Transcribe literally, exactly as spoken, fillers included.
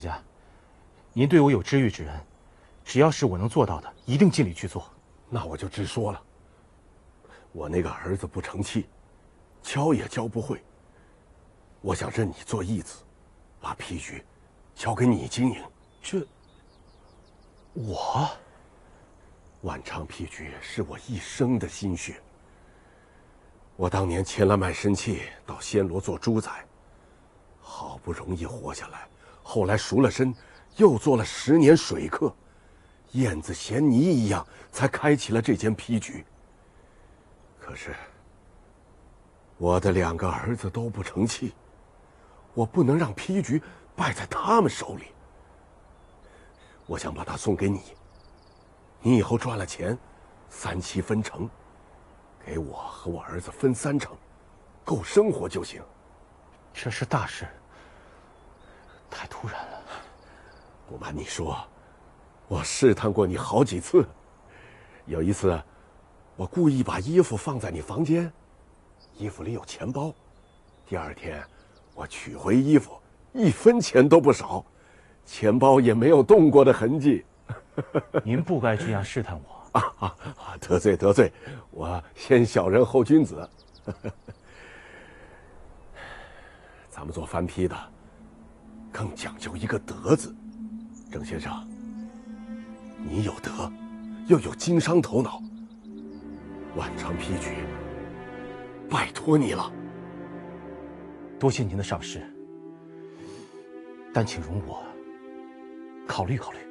家，您对我有知遇之恩，只要是我能做到的，一定尽力去做。 那我就直说了，我那个儿子不成器，教也教不会。我想认你做义子，把皮局交给你经营。 这，我， 万昌皮局是我一生的心血。我当年前来卖身契，到暹罗做猪仔，好不容易活下来，后来赎了身，又做了十年水客，燕子衔泥一样，才开启了这间皮局。可是，我的两个儿子都不成器，我不能让皮局败在他们手里。我想把它送给你，你以后赚了钱，三七分成。给我和我儿子分三成，够生活就行。 这是大事，太突然了。 不瞒你说，我试探过你好几次。有一次，我故意把衣服放在你房间，衣服里有钱包。第二天，我取回衣服，一分钱都不少，钱包也没有动过的痕迹。 您不该这样试探我。 啊啊啊！得罪得罪，我先小人后君子。咱们做番批的，更讲究一个德字。郑先生，你有德，又有经商头脑，万昌批局，拜托你了。 多谢您的赏识，但请容我考虑考虑。